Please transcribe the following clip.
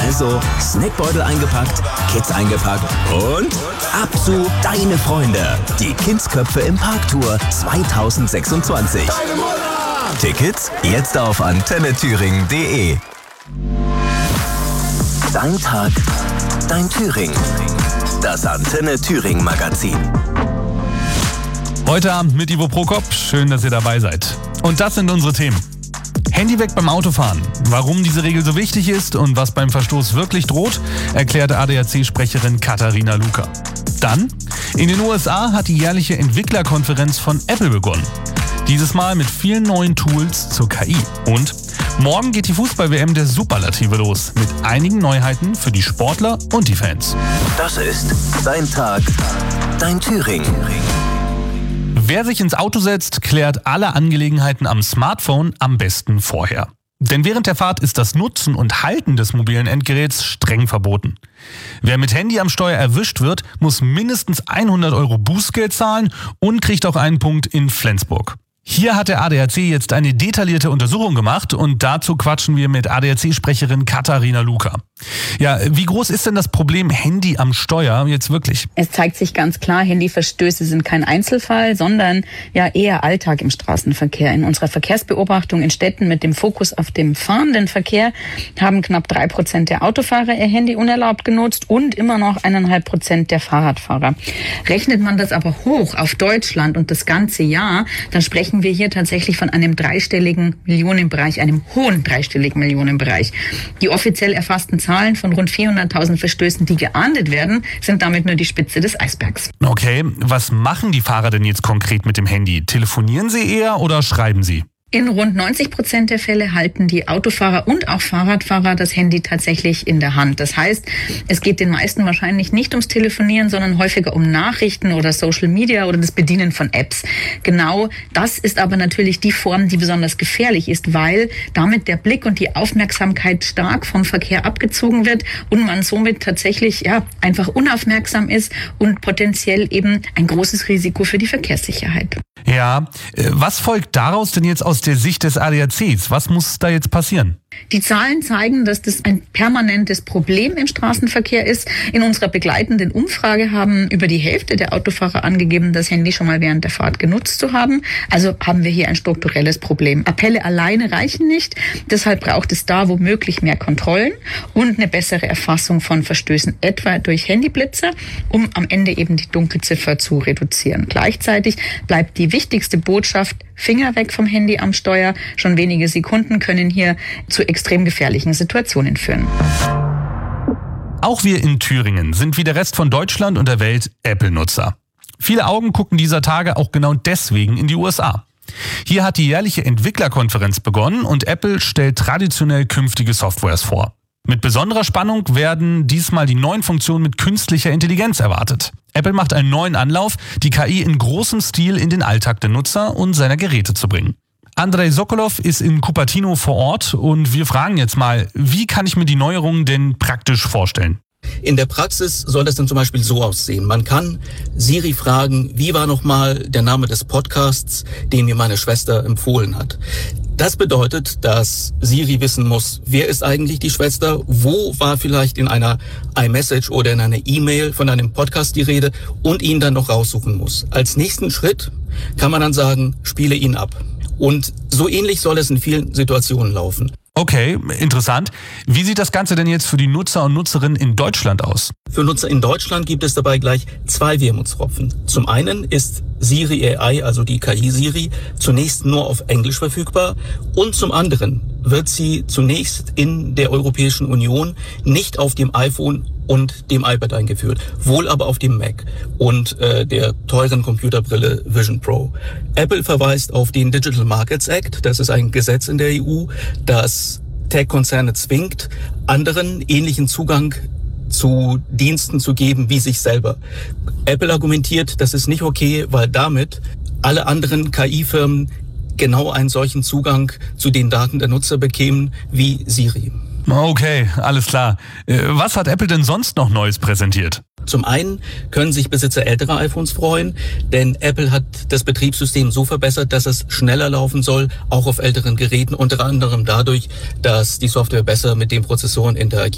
Also, Snackbeutel eingepackt, Kids eingepackt und ab zu Deine Freunde. Die Kindsköpfe im Parktour 2026. Tickets jetzt auf antennethüringen.de. Dein Tag, dein Thüringen. Das Antenne Thüringen Magazin. Heute Abend mit Ivo Prokop. Schön, dass ihr dabei seid. Und das sind unsere Themen. Handy weg beim Autofahren. Warum diese Regel so wichtig ist und was beim Verstoß wirklich droht, erklärt ADAC-Sprecherin Katharina Luca. Dann, in den USA hat die jährliche Entwicklerkonferenz von Apple begonnen. Dieses Mal mit vielen neuen Tools zur KI. Und morgen geht die Fußball-WM der Superlative los, mit einigen Neuheiten für die Sportler und die Fans. Das ist Dein Tag, dein Thüringen. Wer sich ins Auto setzt, klärt alle Angelegenheiten am Smartphone am besten vorher. Denn während der Fahrt ist das Nutzen und Halten des mobilen Endgeräts streng verboten. Wer mit Handy am Steuer erwischt wird, muss mindestens 100 € Bußgeld zahlen und kriegt auch einen Punkt in Flensburg. Hier hat der ADAC jetzt eine detaillierte Untersuchung gemacht und dazu quatschen wir mit ADAC-Sprecherin Katharina Luca. Ja, wie groß ist denn das Problem Handy am Steuer jetzt wirklich? Es zeigt sich ganz klar, Handyverstöße sind kein Einzelfall, sondern ja eher Alltag im Straßenverkehr. In unserer Verkehrsbeobachtung in Städten mit dem Fokus auf dem fahrenden Verkehr haben knapp 3% der Autofahrer ihr Handy unerlaubt genutzt und immer noch 1,5% der Fahrradfahrer. Rechnet man das aber hoch auf Deutschland und das ganze Jahr, dann sprechen wir hier tatsächlich von einem dreistelligen Millionenbereich, einem hohen dreistelligen Millionenbereich. Die offiziell erfassten Zahlen von rund 400.000 Verstößen, die geahndet werden, sind damit nur die Spitze des Eisbergs. Okay, was machen die Fahrer denn jetzt konkret mit dem Handy? Telefonieren sie eher oder schreiben sie? In rund 90% der Fälle halten die Autofahrer und auch Fahrradfahrer das Handy tatsächlich in der Hand. Das heißt, es geht den meisten wahrscheinlich nicht ums Telefonieren, sondern häufiger um Nachrichten oder Social Media oder das Bedienen von Apps. Genau das ist aber natürlich die Form, die besonders gefährlich ist, weil damit der Blick und die Aufmerksamkeit stark vom Verkehr abgezogen wird und man somit tatsächlich einfach unaufmerksam ist und potenziell eben ein großes Risiko für die Verkehrssicherheit. Ja, was folgt daraus denn jetzt aus der Sicht des ADACs? Was muss da jetzt passieren? Die Zahlen zeigen, dass das ein permanentes Problem im Straßenverkehr ist. In unserer begleitenden Umfrage haben über die Hälfte der Autofahrer angegeben, das Handy schon mal während der Fahrt genutzt zu haben. Also haben wir hier ein strukturelles Problem. Appelle alleine reichen nicht. Deshalb braucht es da womöglich mehr Kontrollen und eine bessere Erfassung von Verstößen, etwa durch Handyblitzer, um am Ende eben die Dunkelziffer zu reduzieren. Gleichzeitig bleibt die wichtigste Botschaft: Finger weg vom Handy am Steuer. Schon wenige Sekunden können hier zu extrem gefährlichen Situationen führen. Auch wir in Thüringen sind wie der Rest von Deutschland und der Welt Apple-Nutzer. Viele Augen gucken dieser Tage auch genau deswegen in die USA. Hier hat die jährliche Entwicklerkonferenz begonnen und Apple stellt traditionell künftige Softwares vor. Mit besonderer Spannung werden diesmal die neuen Funktionen mit künstlicher Intelligenz erwartet. Apple macht einen neuen Anlauf, die KI in großem Stil in den Alltag der Nutzer und seiner Geräte zu bringen. Andrei Sokolov ist in Cupertino vor Ort und wir fragen jetzt mal, wie kann ich mir die Neuerungen denn praktisch vorstellen? In der Praxis soll das dann zum Beispiel so aussehen. Man kann Siri fragen, wie war nochmal der Name des Podcasts, den mir meine Schwester empfohlen hat. Das bedeutet, dass Siri wissen muss, wer ist eigentlich die Schwester, wo war vielleicht in einer iMessage oder in einer E-Mail von einem Podcast die Rede und ihn dann noch raussuchen muss. Als nächsten Schritt kann man dann sagen, spiele ihn ab. Und so ähnlich soll es in vielen Situationen laufen. Okay, interessant. Wie sieht das Ganze denn jetzt für die Nutzer und Nutzerinnen in Deutschland aus? Für Nutzer in Deutschland gibt es dabei gleich 2 Wermutstropfen. Zum einen ist Siri AI, also die KI Siri, zunächst nur auf Englisch verfügbar und zum anderen wird sie zunächst in der Europäischen Union nicht auf dem iPhone und dem iPad eingeführt, wohl aber auf dem Mac und der teuren Computerbrille Vision Pro. Apple verweist auf den Digital Markets Act, das ist ein Gesetz in der EU, das Tech-Konzerne zwingt, anderen ähnlichen Zugang zu Diensten zu geben wie sich selber. Apple argumentiert, das ist nicht okay, weil damit alle anderen KI-Firmen genau einen solchen Zugang zu den Daten der Nutzer bekämen wie Siri. Okay, alles klar. Was hat Apple denn sonst noch Neues präsentiert? Zum einen können sich Besitzer älterer iPhones freuen, denn Apple hat das Betriebssystem so verbessert, dass es schneller laufen soll, auch auf älteren Geräten, unter anderem dadurch, dass die Software besser mit den Prozessoren interagiert.